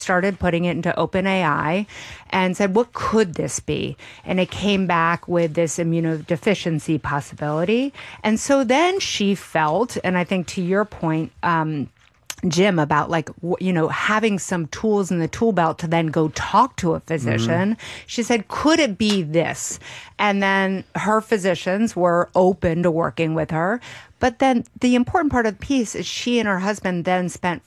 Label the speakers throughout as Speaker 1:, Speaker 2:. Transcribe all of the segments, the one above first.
Speaker 1: started putting it into OpenAI and said, what could this be? And it came back with this immunodeficiency possibility. And so then she felt, and I think to your point, Jim, about having some tools in the tool belt to then go talk to a physician. She said, could it be this? And then her physicians were open to working with her. But then the important part of the piece is she and her husband then spent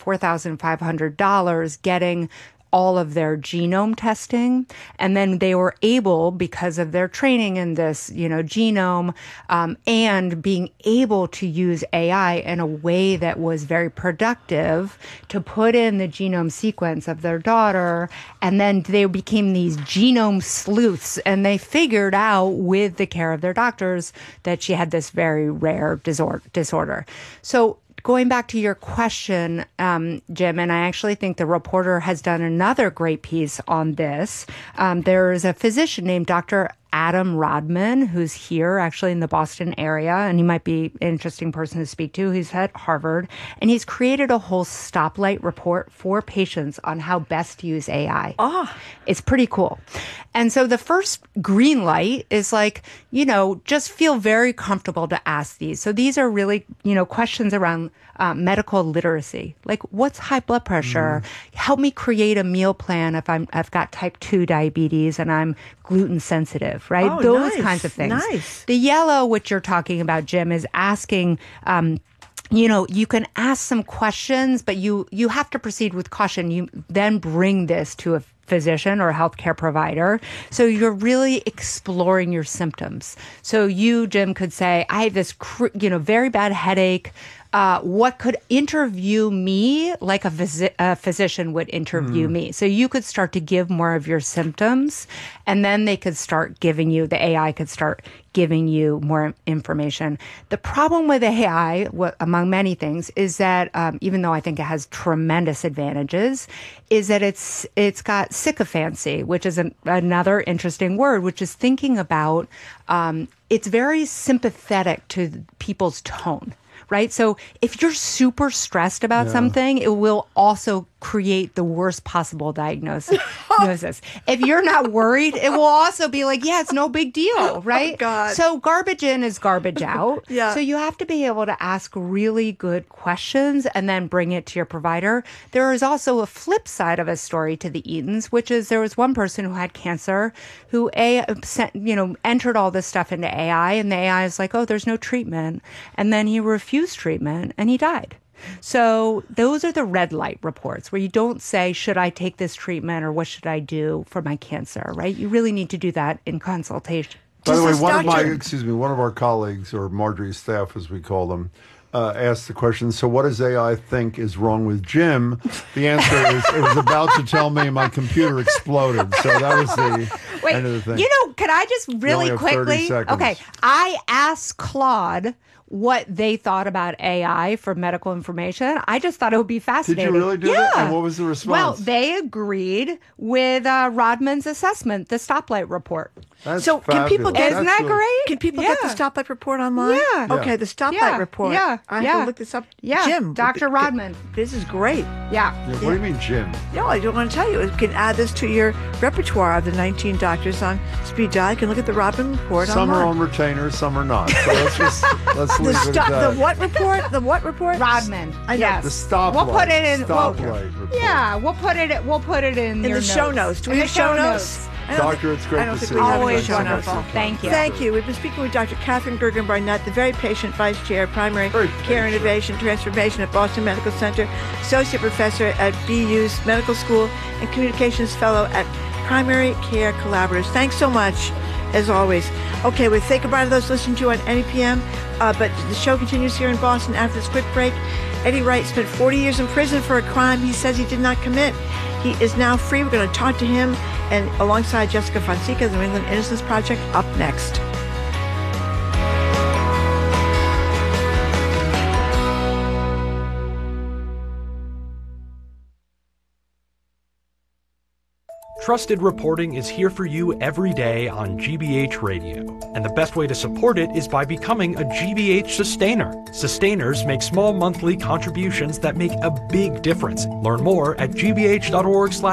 Speaker 1: $4,500 getting all of their genome testing. And then they were able, because of their training in this, genome, and being able to use AI in a way that was very productive to put in the genome sequence of their daughter. And then they became these genome sleuths. And they figured out with the care of their doctors that she had this very rare disorder. So going back to your question, Jim, and I actually think the reporter has done another great piece on this. There is a physician named Dr. Adam Rodman, who's here actually in the Boston area, and he might be an interesting person to speak to. He's at Harvard, and he's created a whole stoplight report for patients on how best to use AI. It's pretty cool. And so the first green light is just feel very comfortable to ask these. So these are really, questions around medical literacy. Like, what's high blood pressure? Help me create a meal plan if I've got type 2 diabetes and I'm gluten sensitive, right?
Speaker 2: Oh,
Speaker 1: Those
Speaker 2: nice,
Speaker 1: kinds of things.
Speaker 2: Nice.
Speaker 1: The yellow, which you're talking about, Jim, is asking, you can ask some questions, but you have to proceed with caution. You then bring this to a physician or a healthcare provider. So you're really exploring your symptoms. So you, Jim, could say, I have this, very bad headache. What could interview me like a physician would interview me? So you could start to give more of your symptoms, and then they could start giving you, the AI could start giving you more information. The problem with AI, among many things, is that even though I think it has tremendous advantages, is that it's got sycophancy, which is another interesting word, which is thinking about it's very sympathetic to people's tone. Right? So if you're super stressed about something, it will also create the worst possible diagnosis. If you're not worried, it will also be like, yeah, it's no big deal, right?
Speaker 2: Oh, God.
Speaker 1: So garbage in is garbage out.
Speaker 2: Yeah.
Speaker 1: So you have to be able to ask really good questions and then bring it to your provider. There is also a flip side of a story to the Eatons, which is there was one person who had cancer who entered all this stuff into AI, and the AI is like, oh, there's no treatment. And then he refused treatment and he died. So those are the red light reports where you don't say, should I take this treatment or what should I do for my cancer, right? You really need to do that in consultation.
Speaker 3: By the way, one of our colleagues, or Marjorie's staff as we call them, asked the question, so what does AI think is wrong with Jim? The answer is, it was about to tell me my computer exploded. So that was the end of the thing.
Speaker 1: Can I just really quickly? Okay, I asked Claude what they thought about AI for medical information. I just thought it would be fascinating.
Speaker 3: Did you really do that? And what was the response?
Speaker 1: Well, they agreed with Rodman's assessment, the stoplight report.
Speaker 3: That's
Speaker 2: so
Speaker 3: fabulous.
Speaker 2: Can people get,
Speaker 1: isn't that great?
Speaker 2: Can people get the stoplight report online?
Speaker 1: Yeah.
Speaker 2: Okay, the stoplight report.
Speaker 1: Yeah.
Speaker 2: I have to look this up.
Speaker 1: Yeah.
Speaker 2: Jim.
Speaker 1: Dr. Rodman.
Speaker 2: This is great.
Speaker 1: Yeah.
Speaker 3: What do you mean, Jim?
Speaker 2: No, I don't want to tell you. You can add this to your repertoire of the 19 doctors on speed dial. You can look at the Rodman report
Speaker 3: Some
Speaker 2: online.
Speaker 3: are on retainer, some are not. So let's leave it at that.
Speaker 2: The what report? The what report?
Speaker 1: Rodman.
Speaker 2: I know.
Speaker 1: Yes.
Speaker 3: The stoplight.
Speaker 1: We'll put it in.
Speaker 3: Stoplight report.
Speaker 1: Yeah, we'll put it in your
Speaker 2: the show notes. Do we have show notes?
Speaker 3: Doctor, it's great to see you.
Speaker 1: Always wonderful. Thank you.
Speaker 2: Thank you. We've been speaking with Dr. Catherine Gergen Barnett, the very patient vice chair, primary care innovation transformation at Boston Medical Center, associate professor at BU's Medical School, and communications fellow at Primary Care Collaboratives. Thanks so much, as always. Okay, we'll say goodbye to those listening to you on NEPM, but the show continues here in Boston after this quick break. Eddie Wright spent 40 years in prison for a crime he says he did not commit. He is now free. We're going to talk to him and alongside Jessica Fonseca, the New England Innocence Project, up next.
Speaker 4: Trusted reporting is here for you every day on GBH Radio, and the best way to support it is by becoming a GBH Sustainer. Sustainers make small monthly contributions that make a big difference. Learn more at gbh.org/